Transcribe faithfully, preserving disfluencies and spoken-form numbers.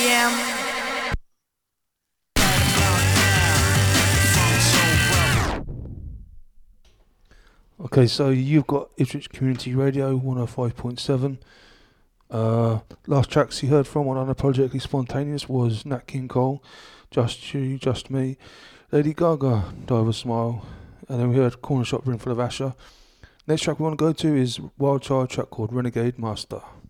Okay, so you've got Ipswich Community Radio one oh five point seven. Uh, last tracks you heard from on Unapologetically Spontaneous was Nat King Cole, Just You, Just Me, Lady Gaga, Diver Smile, and then we heard Corner Shop Room Full of Asher. Next track we want to go to is Wild Child, track called Renegade Master.